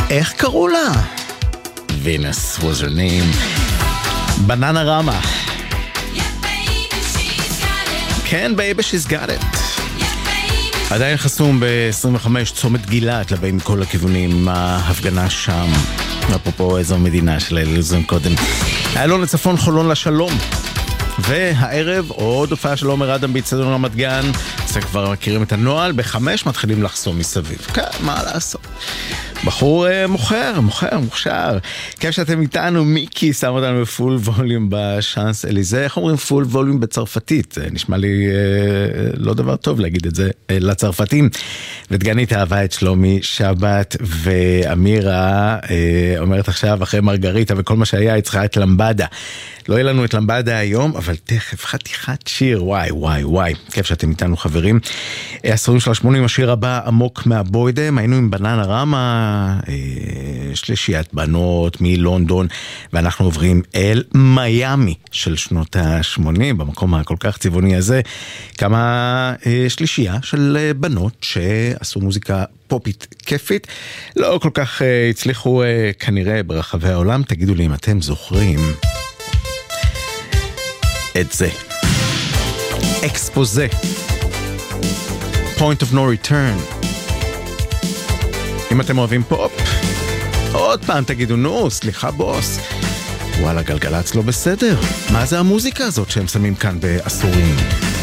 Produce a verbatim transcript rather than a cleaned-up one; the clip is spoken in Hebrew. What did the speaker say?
איך קראו לה? Venus was her name. בננה רמה. כן, baby, she's got it. עדיין חסום ב-עשרים וחמש צומת גילת, לבאים מכל הכיוונים, ההפגנה שם. אפרופו איזו מדינה של אלוזון קודם. איילון לצפון, חולון לשלום. והערב עוד הופעה של עומר אדם באצטדיון רמת גן. אז כבר מכירים את הנוהל, בחמש מתחילים לחסום מסביב. כן, מה לעשות? בחור uh, מוכר, מוכר, מוכשר. כיף שאתם איתנו, מיקי שם אותנו בפול ווליום בשאנס אליזה. איך אומרים פול ווליום בצרפתית? נשמע לי uh, לא דבר טוב להגיד את זה uh, לצרפתים. ודגנית אהבה את שלומי שבת, ואמירה uh, אומרת עכשיו, אחרי מרגריטה וכל מה שהיה, היא צריכה את למבדה. לא יהיה לנו את למבדה היום, אבל תכף חתיכת שיר, וואי, וואי, וואי. כיף שאתם איתנו חברים. עשורים של השמונים, השיר הבא עמוק מהבוידם, היינו עם בננה רמה, שלישיית בנות מלונדון, ואנחנו עוברים אל מיאמי של שנות ה-שמונים, במקום הכל כך צבעוני הזה, כמה שלישייה של בנות שעשו מוזיקה פופית כיפית, לא כל כך הצליחו כנראה ברחבי העולם. תגידו לי אם אתם זוכרים את זה. אקספוזה, Point of No Return. אם אתם אוהבים פופ, עוד פעם תגידו, נו, סליחה בוס, וואלה, גלגלץ לא בסדר. מה זה המוזיקה הזאת שהם שמים כאן בעשורים?